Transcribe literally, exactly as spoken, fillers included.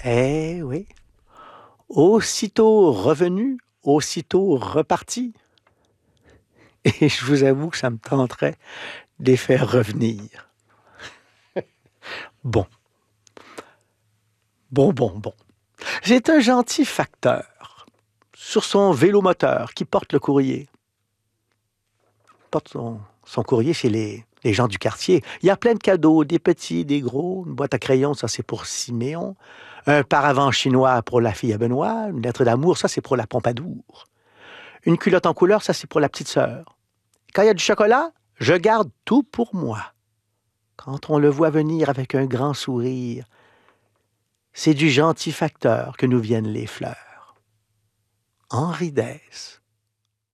Eh oui. Aussitôt revenu, aussitôt reparti. Et je vous avoue que ça me tenterait de les faire revenir. Bon. Bon, bon, bon. C'est un gentil facteur sur son vélomoteur qui porte le courrier. Porte son, son courrier chez les, les gens du quartier. Il y a plein de cadeaux, des petits, des gros. Une boîte à crayons, ça c'est pour Siméon. Un paravent chinois pour la fille à Benoît. Une lettre d'amour, ça c'est pour la Pompadour. Une culotte en couleur, ça c'est pour la petite sœur. Quand il y a du chocolat, je garde tout pour moi. Quand on le voit venir avec un grand sourire, c'est du gentil facteur que nous viennent les fleurs. Henri Dès.